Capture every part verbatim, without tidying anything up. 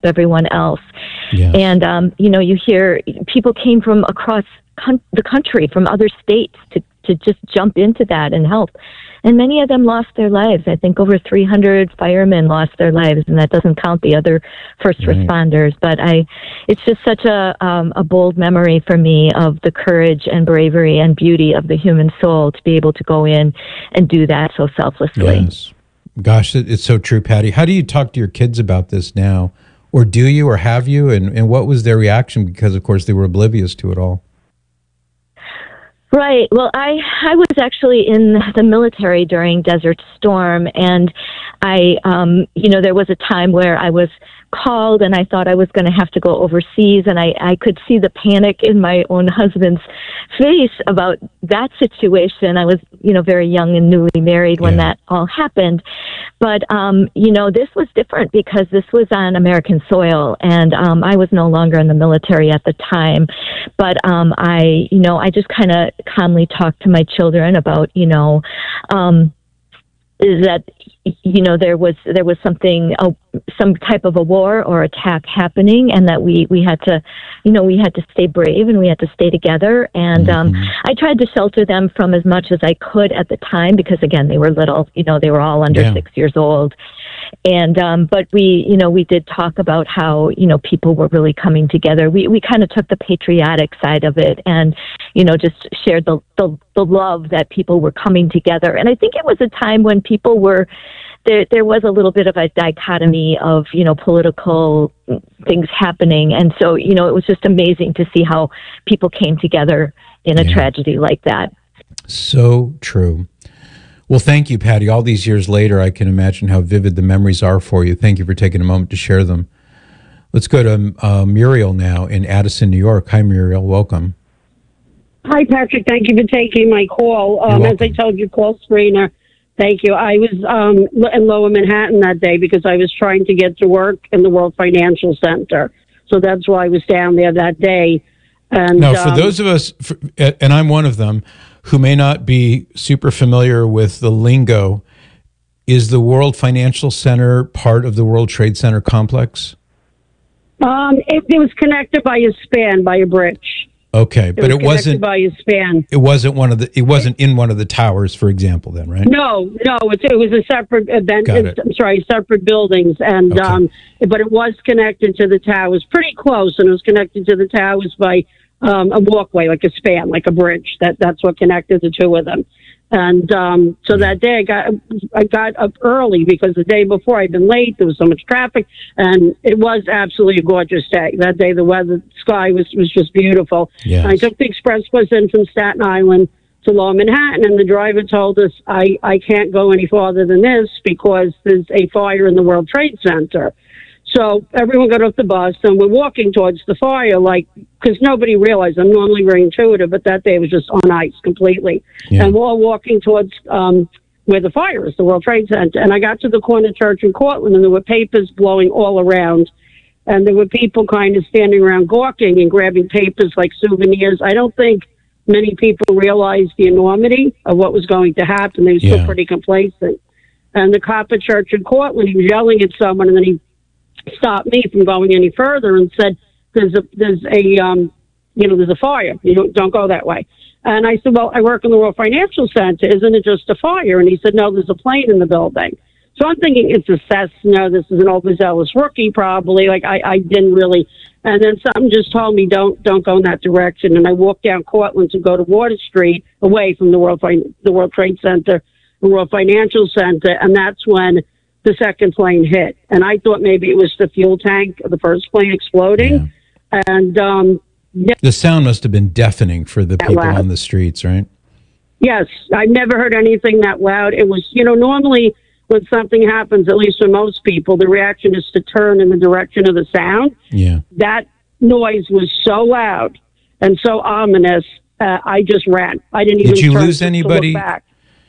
everyone else. Yes. And, um, you know, you hear people came from across con- the country, from other states to, to just jump into that and help. And many of them lost their lives. I think over three hundred firemen lost their lives, and that doesn't count the other first Right. responders. But I, it's just such a um, a bold memory for me of the courage and bravery and beauty of the human soul to be able to go in and do that so selflessly. Yes. Gosh, it- it's so true, Patty. How do you talk to your kids about this now? Or do you, or have you? And, and what was their reaction? Because, of course, they were oblivious to it all. Right. Well, I I was actually in the military during Desert Storm, and I, um, you know, there was a time where I was called and I thought I was going to have to go overseas, and I, I could see the panic in my own husband's face about that situation. I was, you know, very young and newly married when Yeah. that all happened. But, um, you know, this was different because this was on American soil, and um, I was no longer in the military at the time. But um, I, you know, I just kind of calmly talked to my children about, you know, um, is that, you know, there was there was something, uh, some type of a war or attack happening, and that we, we had to, you know, we had to stay brave and we had to stay together. And um, Mhm. I tried to shelter them from as much as I could at the time because, again, they were little, you know, they were all under Yeah. six years old. And, um, but we, you know, we did talk about how, you know, people were really coming together. We, we kind of took the patriotic side of it and, you know, just shared the, the, the love that people were coming together. And I think it was a time when people were, there, there was a little bit of a dichotomy of, you know, political things happening. And so, you know, it was just amazing to see how people came together in a Yeah. tragedy like that. So true. Well, thank you, Patty. All these years later, I can imagine how vivid the memories are for you. Thank you for taking a moment to share them. Let's go to uh, Muriel now in Addison, New York. Hi, Muriel. Welcome. Hi, Patrick. Thank you for taking my call. Um, as I told you, call screener. Thank you. I was um, in Lower Manhattan that day because I was trying to get to work in the World Financial Center. So that's why I was down there that day. And Now, for um, those of us, for, and I'm one of them, who may not be super familiar with the lingo, is the World Financial Center part of the World Trade Center complex? um, it, it was connected by a span, by a bridge. Okay, It but was it wasn't. connected by a span. It wasn't one of the. It wasn't in one of the towers, for example. Then, right? No, no, it, it was a separate event. Got it. I'm sorry, separate buildings, and Okay. um, but it was connected to the towers, pretty close, and it was connected to the towers by um, a walkway, like a span, like a bridge. That that's what connected the two of them. And um, so that day, I got I got up early because the day before I'd been late. There was so much traffic, and it was absolutely a gorgeous day. That day, the weather, the sky was was just beautiful. Yes. I took the express bus in from Staten Island to Lower Manhattan, and the driver told us I, I can't go any farther than this because there's a fire in the World Trade Center. So everyone got off the bus, and we're walking towards the fire, like, because nobody realized. I'm normally very intuitive, but that day it was just on ice completely. Yeah. And we're all walking towards um, where the fire is, the World Trade Center. And I got to the corner church in Cortland, and there were papers blowing all around. And there were people kind of standing around gawking and grabbing papers like souvenirs. I don't think many people realized the enormity of what was going to happen. They were still Yeah. pretty complacent. And the cop at church in Cortland, he was yelling at someone, and then he stopped me from going any further and said, there's a, there's a, um, you know, there's a fire. You don't, don't go that way. And I said, well, I work in the World Financial Center. Isn't it just a fire? And he said, no, there's a plane in the building. So I'm thinking it's a Cessna. This is an overzealous rookie, probably. Like I, I didn't really. And then something just told me, don't, don't go in that direction. And I walked down Cortland to go to Water Street, away from the World, fin- the World Trade Center, the World Financial Center. And that's when the second plane hit. And I thought maybe it was the fuel tank of the first plane exploding. Yeah. And, um, yeah, The sound must have been deafening for the people loud. on the streets, right? yes, I've never heard anything that loud. It was, you know, normally when something happens, at least for most people, the reaction is to turn in the direction of the sound. Yeah. That noise was so loud and so ominous, uh, I just ran. I didn't even Did you turn lose to- to look anybody back.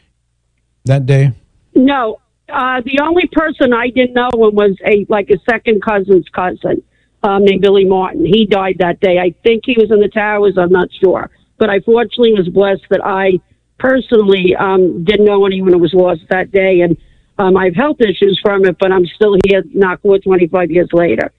that day? No, uh, the only person I didn't know him was a like a second cousin's cousin um, named Billy Martin. He died that day. I think he was in the towers. I'm not sure, but I fortunately was blessed that I personally um, didn't know anyone who was lost that day, and um, I have health issues from it, but I'm still here, knock wood, twenty-five years later.